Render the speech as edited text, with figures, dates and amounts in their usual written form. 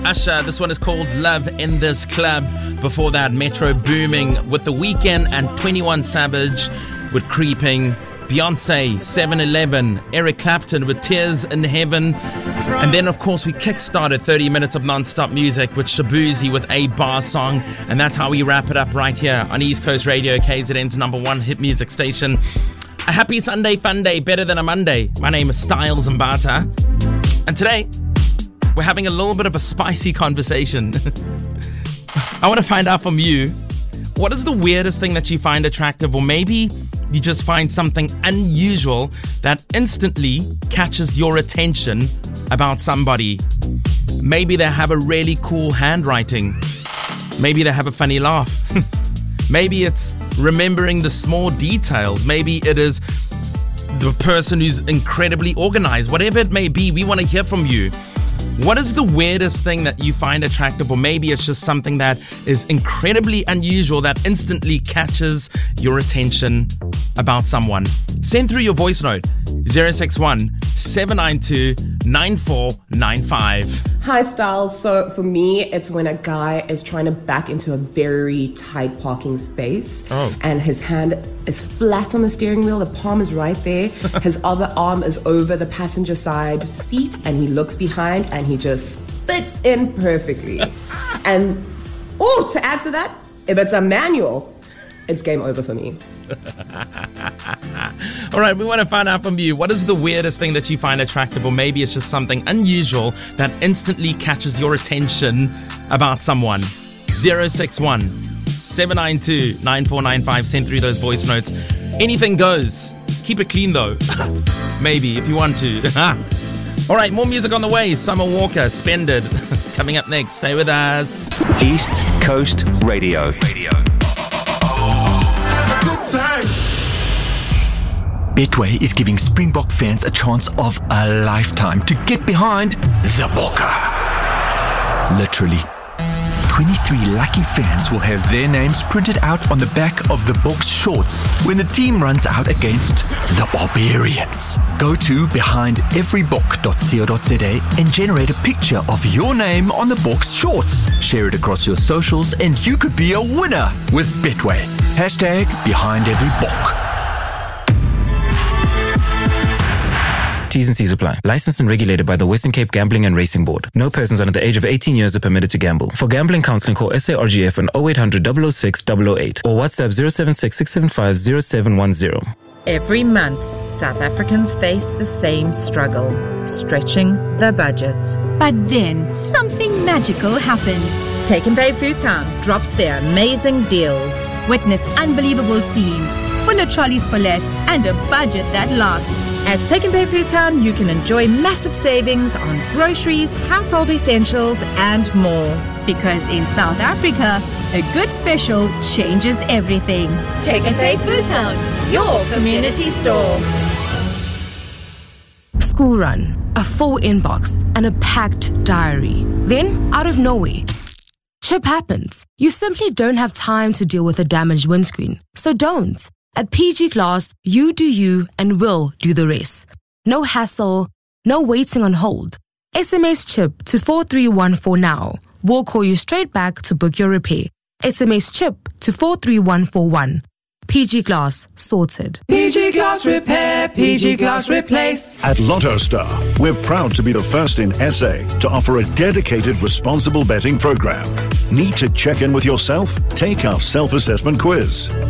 Usher, this one is called Love in This Club. Before that, Metro Booming with The Weeknd and 21 Savage with Creeping. Beyonce, 7-Eleven, Eric Clapton with Tears in Heaven. And then, of course, we kickstarted 30 minutes of non-stop music with Shabuzi with a bar song. And that's how we wrap it up right here on East Coast Radio, KZN's #1 hit music station. A happy Sunday fun day, better than a Monday. My name is Styles Mbata. And today, we're having a little bit of a spicy conversation. I want to find out from you, what is the weirdest thing that you find attractive? Or maybe you just find something unusual that instantly catches your attention about somebody. Maybe they have a really cool handwriting. Maybe they have a funny laugh. Maybe it's remembering the small details. Maybe it is the person who's incredibly organized. Whatever it may be, we want to hear from you. What is the weirdest thing that you find attractive? Or maybe it's just something that is incredibly unusual that instantly catches your attention about someone. Send through your voice note, 061-792-9495. Hi, Styles. So for me, it's when a guy is trying to back into a very tight parking space and his hand is flat on the steering wheel, the palm is right there, his other arm is over the passenger side seat, and he looks behind and he just fits in perfectly. And to add to that, if it's a manual, it's game over for me. All right, we want to find out from you. What is the weirdest thing that you find attractive? Or maybe it's just something unusual that instantly catches your attention about someone. 061-792-9495. Send through those voice notes. Anything goes. Keep it clean though. Maybe, if you want to. All right, more music on the way. Summer Walker, Spend It. Coming up next. Stay with us. East Coast Radio. Betway is giving Springbok fans a chance of a lifetime to get behind the Bokke. Literally. 23 lucky fans will have their names printed out on the back of the Boks shorts when the team runs out against the Barbarians. Go to behindeverybok.co.za and generate a picture of your name on the Boks shorts. Share it across your socials and you could be a winner with Betway. #BehindEveryBok. T's and C's apply. Licensed and regulated by the Western Cape Gambling and Racing Board. No persons under the age of 18 years are permitted to gamble. For gambling counseling, call SARGF on 0800 006 008 or WhatsApp 076 675 0710. Every month, South Africans face the same struggle, stretching their budget. But then, something magical happens. Take n Pay Foodtown drops their amazing deals. Witness unbelievable scenes, full of trolleys for less, and a budget that lasts. At Take n Pay Foodtown, you can enjoy massive savings on groceries, household essentials, and more. Because in South Africa, a good special changes everything. Take n Pay Foodtown, your community store. School run, a full inbox, and a packed diary. Then, out of nowhere, chip happens. You simply don't have time to deal with a damaged windscreen. So don't. At PG Glass, you do you and we'll do the rest. No hassle, no waiting on hold. SMS chip to 4314 now. We'll call you straight back to book your repair. SMS chip to 43141. PG Glass, sorted. PG Glass Repair, PG Glass Replace. At Lotto Star, we're proud to be the first in SA to offer a dedicated responsible betting program. Need to check in with yourself? Take our self-assessment quiz.